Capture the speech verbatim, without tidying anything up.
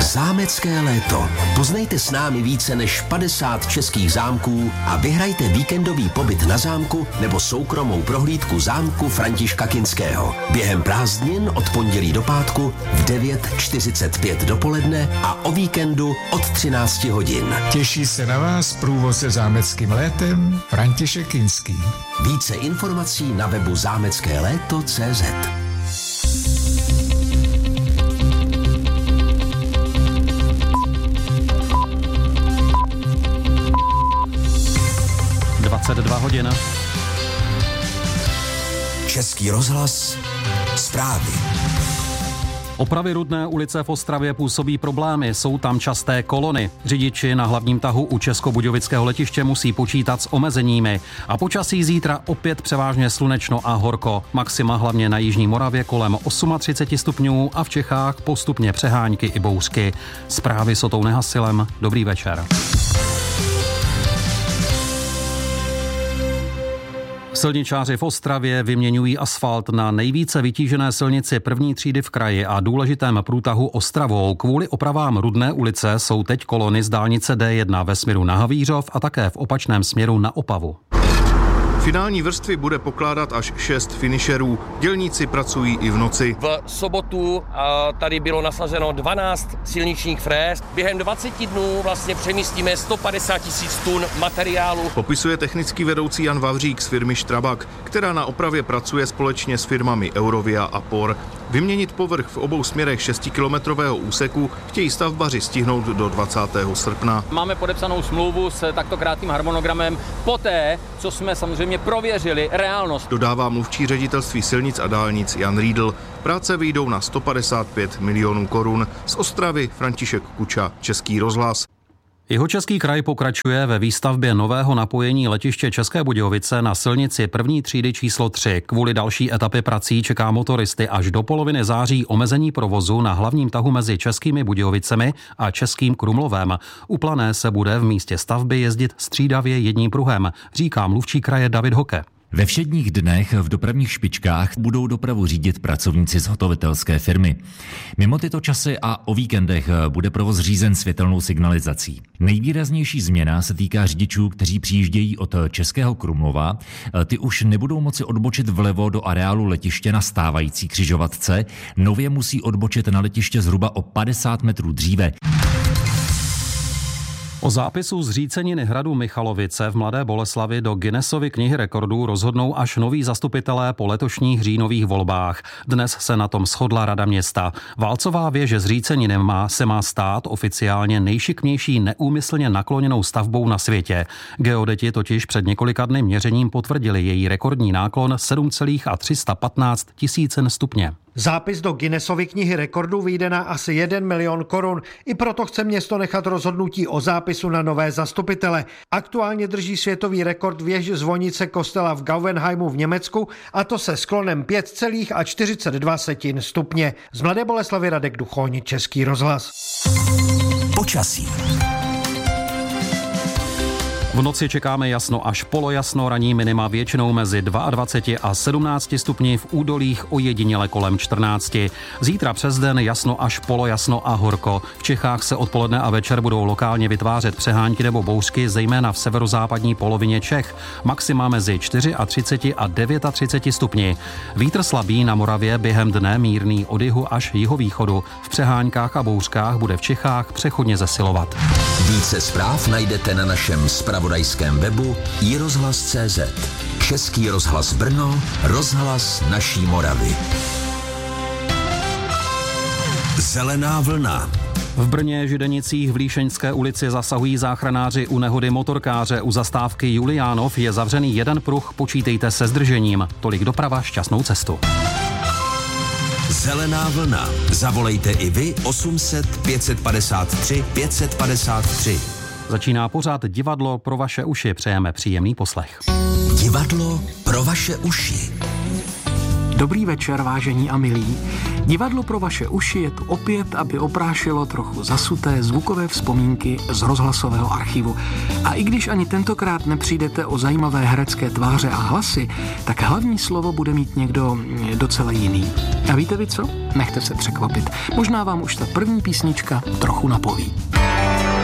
Zámecké léto. Poznejte s námi více než padesát českých zámků a vyhrajte víkendový pobyt na zámku nebo soukromou prohlídku zámku Františka Kinského. Během prázdnin od pondělí do pátku v devět čtyřicet pět dopoledne a o víkendu od třináct hodin. Těší se na vás průvodce zámeckým létem František Kinský. Více informací na webu zámecké léto tečka cé zet. dvacet dva hodin. Český rozhlas, zprávy. Opravy Rudné ulice v Ostravě působí problémy, jsou tam časté kolony. Řidiči na hlavním tahu u Českobudějovického letiště musí počítat s omezeními. A počasí zítra opět převážně slunečno a horko. Maxima hlavně na jižní Moravě kolem třicet osm stupňů a v Čechách postupně přehánky i bouřky. Zprávy s Otou Nehasilem. Dobrý večer. Silničáři v Ostravě vyměňují asfalt na nejvíce vytížené silnici první třídy v kraji a důležitém průtahu Ostravou. Kvůli opravám Rudné ulice jsou teď kolony z dálnice D jedna ve směru na Havířov a také v opačném směru na Opavu. Finální vrstvy bude pokládat až šest finišerů. Dělníci pracují i v noci. V sobotu tady bylo nasazeno dvanáct silničních fréz. Během dvaceti dnů vlastně přemístíme sto padesát tisíc tun materiálu. Popisuje technický vedoucí Jan Vavřík z firmy Strabag, která na opravě pracuje společně s firmami Eurovia a Por. Vyměnit povrch v obou směrech šestikilometrového úseku chtějí stavbaři stihnout do dvacátého srpna. Máme podepsanou smlouvu s takto krátkým harmonogramem poté, co jsme samozřejmě prověřili reálnost. Dodává mluvčí ředitelství silnic a dálnic Jan Riedl. Práce vyjdou na sto padesát pět milionů korun. Z Ostravy František Kuča, Český rozhlas. Jihočeský kraj pokračuje ve výstavbě nového napojení letiště České Budějovice na silnici první třídy číslo tři. Kvůli další etapy prací čeká motoristy až do poloviny září omezení provozu na hlavním tahu mezi Českými Budějovicemi a Českým Krumlovem. U Plané se bude v místě stavby jezdit střídavě jedním pruhem, říká mluvčí kraje David Hoke. Ve všedních dnech v dopravních špičkách budou dopravu řídit pracovníci z hotovitelské firmy. Mimo tyto časy a o víkendech bude provoz řízen světelnou signalizací. Nejvýraznější změna se týká řidičů, kteří přijíždějí od Českého Krumlova. Ty už nebudou moci odbočit vlevo do areálu letiště na stávající křižovatce. Nově musí odbočit na letiště zhruba o padesát metrů dříve. O zápisu zříceniny hradu Michalovice v Mladé Boleslavi do Guinnessovy knihy rekordů rozhodnou až noví zastupitelé po letošních říjnových volbách. Dnes se na tom shodla Rada města. Válcová věž zříceniny má, se má stát oficiálně nejšikmější neúmyslně nakloněnou stavbou na světě. Geodeti totiž před několika dny měřením potvrdili její rekordní náklon sedm celých tři sta patnáct tisícin stupně. Zápis do Guinnessovy knihy rekordů vyjde na asi jeden milion korun. I proto chce město nechat rozhodnutí o zápisu na nové zastupitele. Aktuálně drží světový rekord věž zvonice kostela v Gauvenheimu v Německu, a to se sklonem pět celých čtyřicet dva stupně. Z Mladé Boleslavy Radek Duchoň, Český rozhlas. Počasí. V noci čekáme jasno až polojasno, ranní minima většinou mezi dvacet dva a sedmnáct stupni, v údolích ojediněle kolem čtrnáct. Zítra přes den jasno až polojasno a horko. V Čechách se odpoledne a večer budou lokálně vytvářet přehánky nebo bouřky, zejména v severozápadní polovině Čech. Maxima mezi třicet čtyři a třicet devět stupni. Vítr slabý na Moravě, během dne mírný od jihu až jihovýchodu. V přeháňkách a bouřkách bude v Čechách přechodně zesilovat. Více zpráv najdete na našem zpravodajském webu i rozhlas tečka cé zet. Český rozhlas Brno, rozhlas naší Moravy. Zelená vlna. V Brně, Židenicích, v Líšeňské ulici zasahují záchranáři u nehody motorkáře. U zastávky Juliánov je zavřený jeden pruh, počítejte se zdržením. Tolik doprava, šťastnou cestu. Zelená vlna. Zavolejte i vy osm set pět padesát tři pět padesát tři. Začíná pořád Divadlo pro vaše uši. Přejeme příjemný poslech. Divadlo pro vaše uši. Dobrý večer, vážení a milí. Divadlo pro vaše uši je tu opět, aby oprášilo trochu zasuté zvukové vzpomínky z rozhlasového archivu. A i když ani tentokrát nepřijdete o zajímavé herecké tváře a hlasy, tak hlavní slovo bude mít někdo docela jiný. A víte vy co? Nechte se překvapit. Možná vám už ta první písnička trochu napoví.